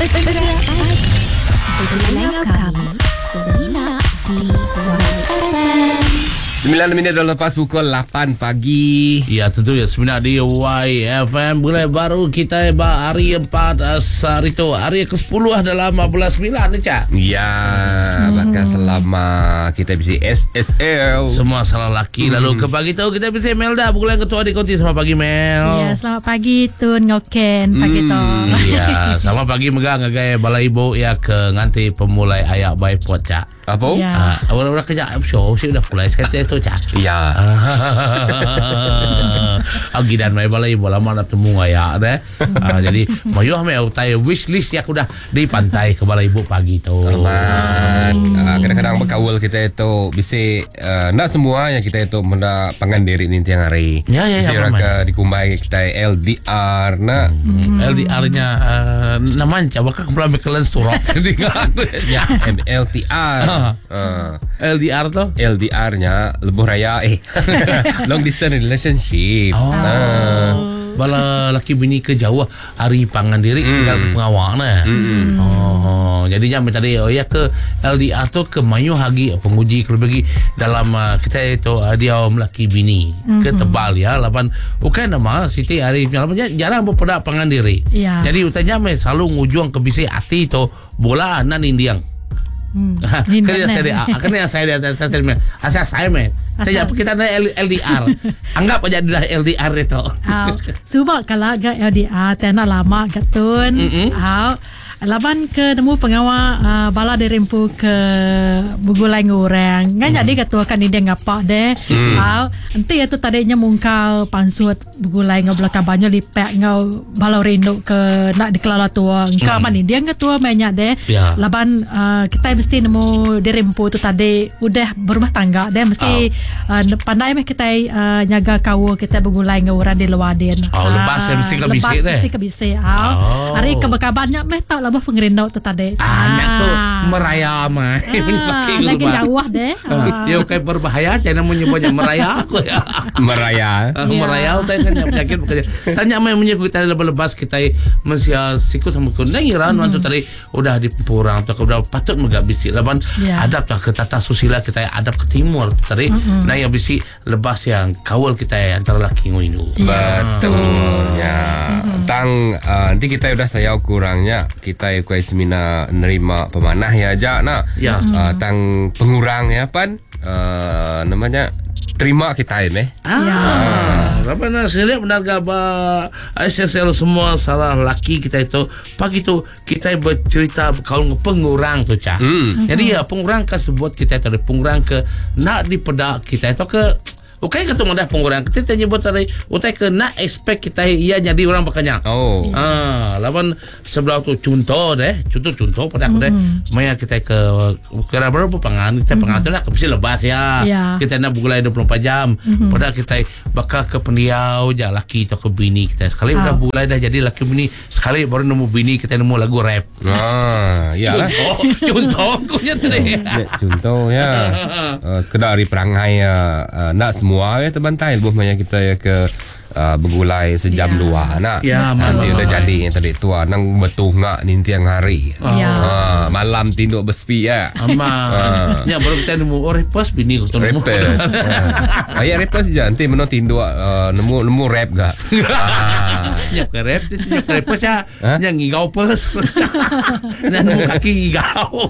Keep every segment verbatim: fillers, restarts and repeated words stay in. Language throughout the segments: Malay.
Berlayar kami Semina di Y F M. sembilan minit dah lepas pukul lapan pagi. Ya, tentu ya, Semina di Y F M. Mulai baru kita ba hari empat hari tu. Hari ke sepuluh dalam bulan sembilan ni, Cak. Ya, hmm. bahkan selama kita bisa S S L. Semua salah laki. Hmm. Lalu ke pagi tu kita bisa Melda, bukan ketua di konti. Selamat pagi, Mel. Ya, selamat pagi Tun Ngoken pagi tu. Hmm, ya, selamat pagi megang ngagai balai ibu ya ke nganti pemulai ayak baik puat, Cak. Apa? Ya. Ah, orang-orang kerja show sih udah mulai sekali tu, Cak. Ya. Agi dan mai balai bola mana temu ayak deh. Ah, jadi mayuh mai utai wish list yang udah di pantai ke balai ibu pagi tu. Selamat. Uh, kadang-kadang berkawal kita itu bisa uh, nak semua yang kita itu menda pangan diri ni tiang hari. Ya, ya, ya, Bisa orang ke dikumbai kita L D R nak. Hmm. L D R-nya uh, namanya bakal kepala mekelen sturok. Ya, L T R. Uh, L D R tu? L D R-nya lebuh raya eh long distance relationship. Oh. Uh. Bala laki bini ke jauh hari pangan diri mm. tinggal pengawal nah. Mm. Oh, jadinya tadi oh ya ke L D R tu ke mayu hagi penguji kalau bagi dalam uh, kita itu uh, dia laki bini mm-hmm. ke tebal ya lapan bukan nama Siti hari namanya jarang berpada pangan diri. Yeah. Jadi utanya me selalu ngujung ke bisi hati tu bola nan indiang. Hmm. Kerja saya dia, kerja saya dia, saya asal saya men. Saya apa kita ada L D R. Anggap aja dah L D R itu. Ah, sebab kalau agak L D R tena lama gatun. Ah, laban ke nemu pengawal uh, bala dirempu ke bugulai ngurang. Ngan jadi ketua kan dia ngapa deh. Ah, enti itu tadinya mungkal pansut bugulai ngau belakang banyak lipek ngau balau rindu ke nak dikelala tua. Engkau mm. mana dia ketua banyak deh. Yeah. Laban uh, kita mesti nemu dirempu tu tadi udah berumah tangga deh mesti oh. uh, pandai meh kita uh, nyaga kau kita bugulai ngurang di Lewadin. Oh, uh, lepas mesti ke bisik deh. Lepas mesti ke bisik. Ah, oh. Hari kebakabannya meh tak lah pengerindau tu tadi. Anak ah. tu meraya mah. Ah, lagi jauh deh. Ah. Ya kayak berbahaya jangan menyebutnya meraya aku ya. Meraya. Ah, meraya tu kan penyakit bekerja. Tanya mah menyebut kita lepas kita mesti sikut sama kundang iran waktu tadi udah dipurang atau udah patut megak bisi laban yeah. adap tak ke tata susila kita adap ke timur tadi. Mm-hmm. Nah yang bisi lebas yang kawal kita antara laki ngoinu. Betul ya. Mm-hmm. Tang uh, nanti kita udah saya kurangnya kita kuai semina nerima pemanah ya aja nak ya. uh, tang pengurang ya pan uh, namanya terima kita ini ah ya. Apa nak saya lihat benar ke apa S S L semua salah laki kita itu pagi tu kita bercerita kalau pengurang tu Cak. Hmm. Jadi ya pengurang ke sebut kita itu pengurang ke nak dipedak kita itu ke Okey kata mudah pengurang kita nyebut tadi utai ke nak expect kita ia jadi orang berkenyang. Oh. Ah, lawan sebelah tu contoh deh, contoh contoh pada aku deh. Maya kita ke kira berapa pangan kita pangan tu nak ke lebas ya. Yeah. Kita nak bugulai dua puluh empat jam. Mm-hmm. Pada kita bakal ke pendiau je laki atau ke bini kita. Sekali oh. dah bugulai dah jadi laki bini, sekali baru nemu bini kita nemu lagu rap. Ah, iyalah. Contoh, contoh kunya tadi. Contoh ya. Uh, sekedar di perangai uh, uh, nak semua ya terbantai lebih banyak kita ya ke uh, bergulai sejam yeah. dua nak ya, nanti udah jadi yang tadi tua nang betungak ni tiang hari oh. ya. uh, malam tinduk bespi ya ama nya baru kita nemu oh repas bini tu nemu repas ayah repas je nanti meno tinduk uh, nemu nemu rap gak nya ke rap nya ke repas ya nya ngigau pes nya nemu kaki ngigau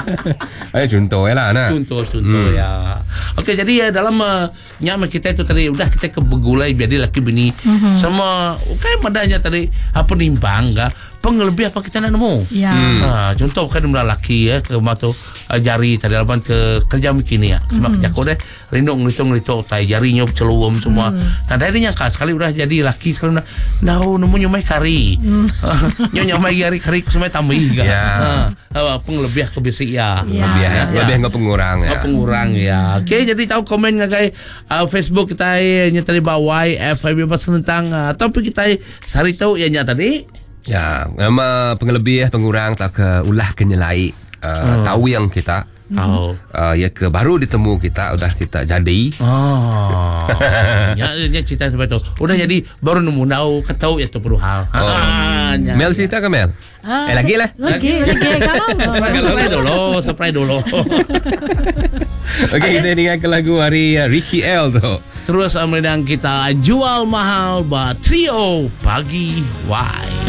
ayo contoh ya lah nah contoh contoh hmm. ya okey jadi ya dalam uh, nyama kita itu tadi udah kita ke begulai biar laki bini mm-hmm. sama kayak madanya tadi apa nimbang enggak pengelebih apa kita nak nemu ya. hmm. ha, contoh kan mula laki ya ke matu uh, jari tadi laban ke kerja mungkin ya sebab mm-hmm. jago deh rindong ngitung ngitung tai jarinya celuum semua mm. nah dari nyangka sekali udah jadi laki sekali dah nemu nyumai kari mm. nyumai kari kari semua tambah ya ha, pengelebih ke bisi ya lebih ya lebih enggak pengurang ya pengurang ya okey jadi tahu komen ngagai uh, Facebook kita nya tadi bawah F M pas tentang uh, topik kita hari tahu ya nya tadi ya nama pengelebih pengurang tak ke ulah kenyelai uh, hmm. tahu yang kita Oh. uh, ya ke baru ditemu kita udah kita jadi. Oh. ya, ya cerita seperti itu. Udah jadi baru nemu tahu ketau ya tu perlu hal. Oh. Ah, ya, Mel ya. cerita ke Mel? Ah, Eh lagi lah. Lagi, lagi. Kalau Surprise dulu, surprise dulu. Okey, kita dengarkan lagu hari uh, Ricky L tu. Terus mendengar kita jual mahal ba trio pagi. Why?